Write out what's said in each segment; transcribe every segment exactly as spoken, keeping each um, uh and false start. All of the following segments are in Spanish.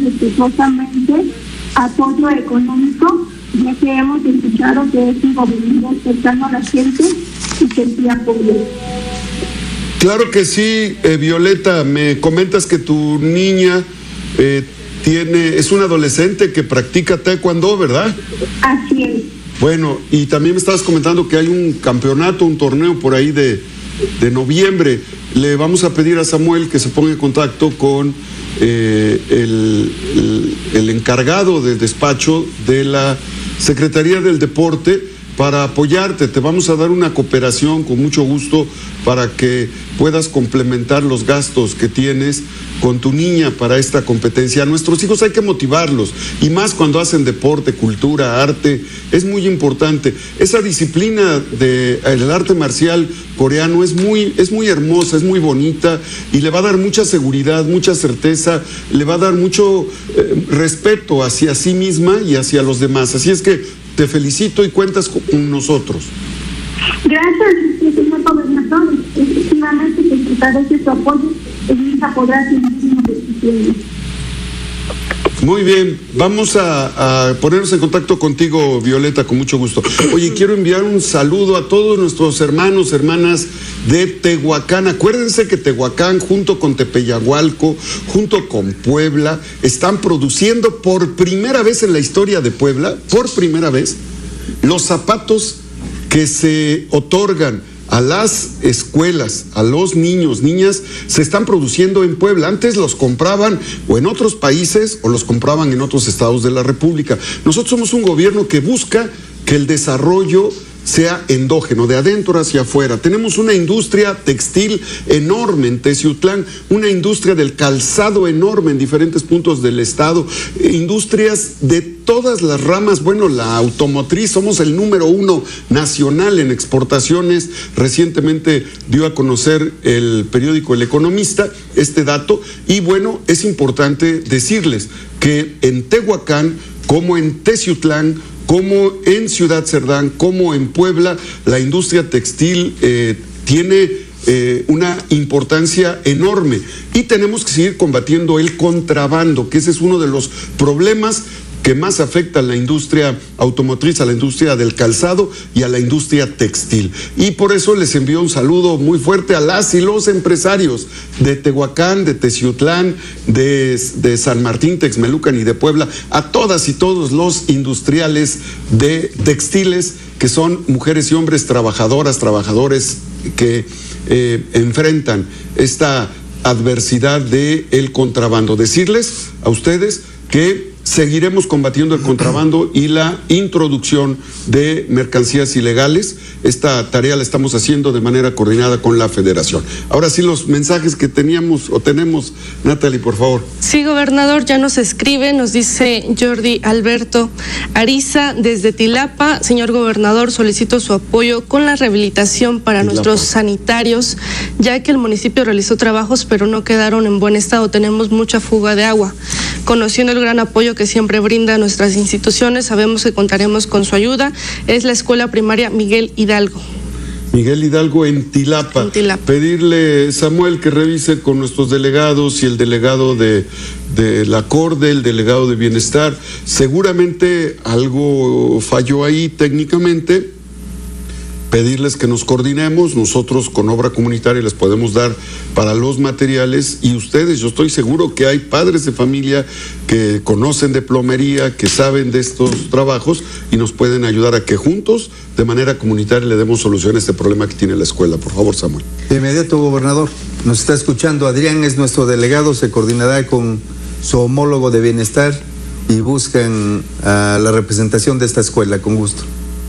respetuosamente apoyo económico, ya que hemos escuchado que es un gobierno cercano a la gente y que sí apoya. Claro que sí, eh, Violeta, me comentas que tu niña eh, tiene, es una adolescente que practica taekwondo, ¿verdad? Así es. Bueno, y también me estabas comentando que hay un campeonato, un torneo por ahí de, de noviembre. Le vamos a pedir a Samuel que se ponga en contacto con eh, el, el, el encargado del despacho de la Secretaría del Deporte para apoyarte. Te vamos a dar una cooperación con mucho gusto para que puedas complementar los gastos que tienes con tu niña para esta competencia. A nuestros hijos hay que motivarlos, y más cuando hacen deporte, cultura, arte, es muy importante. Esa disciplina del arte marcial coreano es muy, es muy hermosa, es muy bonita, y le va a dar mucha seguridad, mucha certeza, le va a dar mucho eh, respeto hacia sí misma y hacia los demás. Así es que te felicito y cuentas con nosotros. Gracias, señor gobernador. Efectivamente, se tratará de su apoyo. Mi hija podrá seguir decisiones. Muy bien, vamos a, a ponernos en contacto contigo, Violeta, con mucho gusto. Oye, quiero enviar un saludo a todos nuestros hermanos, hermanas de Tehuacán. Acuérdense que Tehuacán, junto con Tepeyagualco, junto con Puebla, están produciendo por primera vez en la historia de Puebla, por primera vez, los zapatos que se otorgan a las escuelas, a los niños, niñas, se están produciendo en Puebla. Antes los compraban o en otros países o los compraban en otros estados de la República. Nosotros somos un gobierno que busca que el desarrollo sea endógeno, de adentro hacia afuera. Tenemos una industria textil enorme en Teciutlán, una industria del calzado enorme en diferentes puntos del estado, industrias de todas las ramas. Bueno, la automotriz, somos el número uno nacional en exportaciones. Recientemente dio a conocer el periódico El Economista este dato, y bueno, es importante decirles que en Tehuacán, como en Teciutlán, como en Ciudad Cerdán, como en Puebla, la industria textil eh, tiene eh, una importancia enorme, y tenemos que seguir combatiendo el contrabando, que ese es uno de los problemas que más afecta a la industria automotriz, a la industria del calzado y a la industria textil. Y por eso les envío un saludo muy fuerte a las y los empresarios de Tehuacán, de Teciutlán, de, de San Martín, Texmelucan y de Puebla, a todas y todos los industriales de textiles, que son mujeres y hombres trabajadoras, trabajadores que eh, enfrentan esta adversidad del contrabando. Decirles a ustedes que seguiremos combatiendo el contrabando y la introducción de mercancías ilegales. Esta tarea la estamos haciendo de manera coordinada con la Federación. Ahora sí, los mensajes que teníamos o tenemos, Natalie, por favor. Sí, gobernador, ya nos escribe, nos dice Jordi Alberto Ariza desde Tilapa. Señor gobernador, solicito su apoyo con la rehabilitación para Tilapa. Nuestros sanitarios, ya que el municipio realizó trabajos pero no quedaron en buen estado. Tenemos mucha fuga de agua. Conociendo el gran apoyo que siempre brinda a nuestras instituciones, sabemos que contaremos con su ayuda. Es la escuela primaria Miguel Hidalgo. Miguel Hidalgo en Tilapa. En Tilapa. Pedirle, Samuel, que revise con nuestros delegados y el delegado de, de la CORDE, el delegado de Bienestar. Seguramente algo falló ahí técnicamente. Pedirles que nos coordinemos, nosotros con obra comunitaria les podemos dar para los materiales, y ustedes, yo estoy seguro que hay padres de familia que conocen de plomería, que saben de estos trabajos y nos pueden ayudar a que juntos, de manera comunitaria, le demos solución a este problema que tiene la escuela. Por favor, Samuel. De inmediato, gobernador, nos está escuchando. Adrián es nuestro delegado, se coordinará con su homólogo de Bienestar y buscan a la representación de esta escuela, con gusto.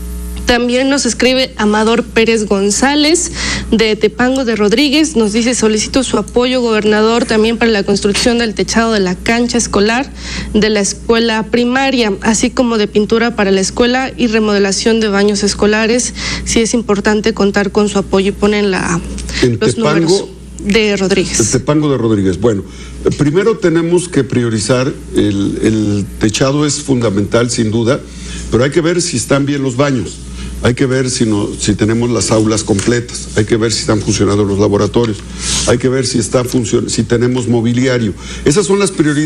También nos escribe Amador Pérez González de Tepango de Rodríguez. Nos dice: solicito su apoyo, gobernador, también para la construcción del techado de la cancha escolar de la escuela primaria, así como de pintura para la escuela y remodelación de baños escolares. Sí es importante contar con su apoyo, y ponen la, en los Tepango, números de Rodríguez. El Tepango de Rodríguez. Bueno, primero tenemos que priorizar, el, el techado es fundamental sin duda, pero hay que ver si están bien los baños. Hay que ver si, no, si tenemos las aulas completas, hay que ver si están funcionando los laboratorios, hay que ver si, está funcion- si tenemos mobiliario. Esas son las prioridades.